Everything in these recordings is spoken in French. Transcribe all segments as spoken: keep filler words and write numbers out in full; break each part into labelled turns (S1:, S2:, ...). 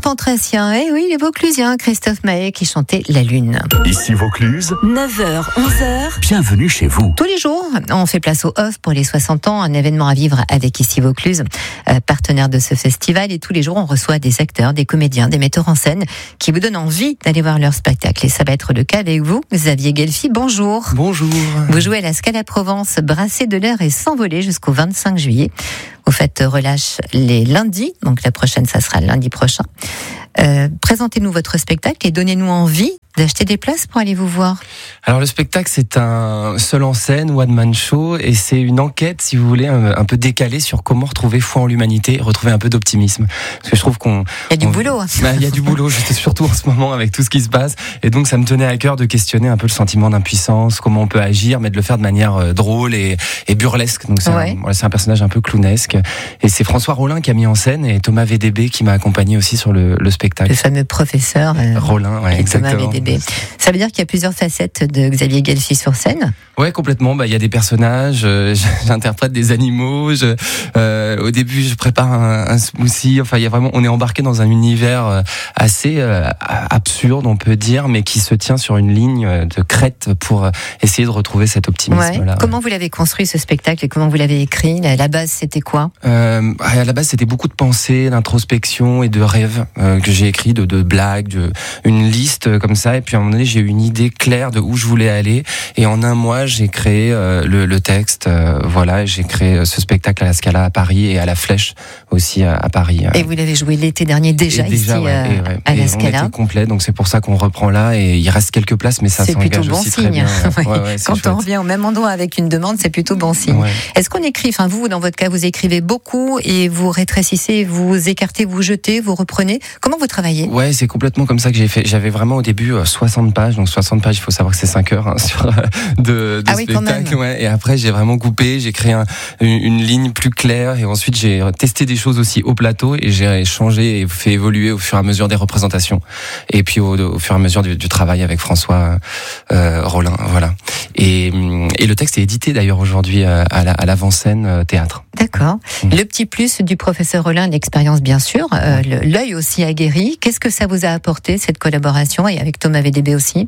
S1: Fantracien, et oui, les Vauclusiens, Christophe Maé qui chantait La Lune.
S2: Ici Vaucluse,
S3: neuf heures, onze heures.
S2: Bienvenue chez vous.
S1: Tous les jours, on fait place au off pour les soixante ans, un événement à vivre avec Ici Vaucluse, euh, partenaire de ce festival. Et tous les jours, on reçoit des acteurs, des comédiens, des metteurs en scène qui vous donnent envie d'aller voir leur spectacle. Et ça va être le cas avec vous, Xavier Guelfi. Bonjour.
S4: Bonjour.
S1: Vous jouez à la Scala Provence, Brasser de l'air et S'envoler jusqu'au vingt-cinq juillet. Vous faites relâche les lundis, donc la prochaine, ça sera lundi prochain. Euh, présentez-nous votre spectacle et donnez-nous envie d'acheter des places pour aller vous voir.
S4: Alors le spectacle, c'est un seul en scène, one man show, et c'est une enquête, si vous voulez, un, un peu décalée sur comment retrouver foi en l'humanité et retrouver un peu d'optimisme. Parce que je trouve qu'on...
S1: Il y a du
S4: on,
S1: boulot.
S4: Bah, il y a du boulot, surtout en ce moment avec tout ce qui se passe. Et donc ça me tenait à cœur de questionner un peu le sentiment d'impuissance, comment on peut agir, mais de le faire de manière euh, drôle et, et burlesque. Donc c'est, ouais. un, voilà, c'est un personnage un peu clownesque. Et c'est François Rollin qui a mis en scène et Thomas V D B qui m'a accompagné aussi sur le, le spectacle.
S1: Le fameux professeur euh,
S4: Rollin, ouais, exactement.
S1: Thomas V D B. Ça veut dire qu'il y a plusieurs facettes de Xavier Guelfi sur scène?
S4: Ouais, complètement. Bah, il y a des personnages, euh, j'interprète des animaux. Je, euh, au début, je prépare un, un smoothie. Enfin, il y a vraiment, on est embarqué dans un univers assez euh, absurde, on peut dire, mais qui se tient sur une ligne de crête pour essayer de retrouver cet optimisme-là.
S1: Ouais. Comment vous l'avez construit ce spectacle et comment vous l'avez écrit? À la base, c'était quoi?
S4: euh, À la base, c'était beaucoup de pensées, d'introspection et de rêves euh, que j'ai écrit, de, de blagues, de, une liste comme ça. Et puis à un moment donné, j'ai eu une idée claire de où je voulais aller. Et en un mois, j'ai créé euh, le, le texte. Euh, voilà, j'ai créé ce spectacle à la Scala à Paris et à la Flèche aussi à, à Paris.
S1: Et vous l'avez joué l'été dernier déjà, déjà ici ouais, euh, ouais. à la
S4: et
S1: Scala.
S4: On était complet, donc c'est pour ça qu'on reprend là. Et il reste quelques places, mais ça
S1: c'est
S4: s'engage
S1: plutôt bon
S4: aussi
S1: signe.
S4: très bien.
S1: Ouais.
S4: Ouais, ouais,
S1: Quand
S4: chouette.
S1: on revient au même endroit avec une demande, c'est plutôt bon signe. Ouais. Est-ce qu'on écrit, enfin vous, dans votre cas, vous écrivez beaucoup et vous rétrécissez, vous écartez, vous jetez, vous reprenez. Comment vous travaillez?
S4: Ouais, c'est complètement comme ça que j'ai fait. J'avais vraiment au début soixante pages, donc soixante pages, il faut savoir que c'est cinq heures hein, sur de, de
S1: ah oui,
S4: spectacle. Ouais. Et après, j'ai vraiment coupé, j'ai créé un, une, une ligne plus claire et ensuite j'ai testé des choses aussi au plateau et j'ai changé et fait évoluer au fur et à mesure des représentations et puis au, au fur et à mesure du, du travail avec François euh, Rollin. Voilà. Et, et le texte est édité d'ailleurs aujourd'hui à, la, à l'avant-scène euh, théâtre.
S1: D'accord. Mmh. Le petit plus du professeur Rollin, l'expérience bien sûr, euh, l'œil aussi aguerri. Qu'est-ce que ça vous a apporté cette collaboration et avec Thomas V D B aussi?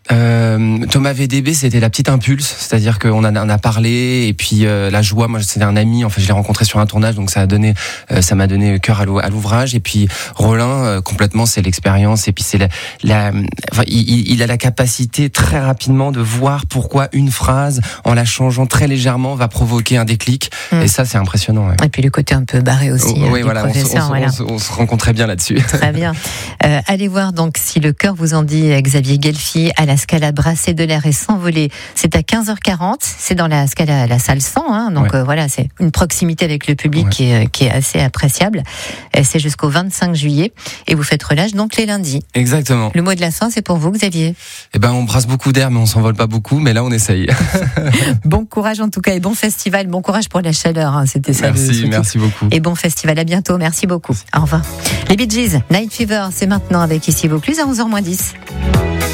S4: Euh, Thomas V D B, c'était la petite impulse, c'est-à-dire qu'on a, on a parlé et puis euh, la joie. Moi, c'était un ami. En fait, je l'ai rencontré sur un tournage, donc ça a donné, euh, ça m'a donné cœur à l'ouvrage. Et puis Rollin, euh, complètement, c'est l'expérience. Et puis c'est la, la enfin, il, il a la capacité très rapidement de voir pourquoi une phrase, en la changeant très légèrement, va provoquer un déclic. Mmh. Et ça, c'est impressionnant. Ouais.
S1: Et puis le côté un peu barré aussi.
S4: Oh,
S1: hein,
S4: oui,
S1: du
S4: voilà,
S1: professeur.
S4: On, on,
S1: voilà.
S4: on, on se rencontrait bien là-dessus.
S1: Très bien. Euh, allez voir donc si le cœur vous en dit, Xavier Guelfi à la Scala Brasser de l'air et S'envoler. C'est à quinze heures quarante. C'est dans la Scala, la salle cent. Hein, donc ouais. euh, voilà, c'est une proximité avec le public ouais. qui, est, qui est assez appréciable. Et c'est jusqu'au vingt-cinq juillet. Et vous faites relâche donc les lundis.
S4: Exactement.
S1: Le mot de la fin, c'est pour vous, Xavier.
S4: Eh ben, on brasse beaucoup d'air, mais on s'envole pas beaucoup. Mais là, on essaye.
S1: Bon courage en tout cas et bon festival. Bon courage pour la chaleur. Hein, c'était ça.
S4: Merci, merci beaucoup.
S1: Et bon festival. À bientôt. Merci beaucoup. Au revoir. Les Bee Gees, Night Fever, c'est maintenant avec Ici Vaucluse à onze heures moins dix.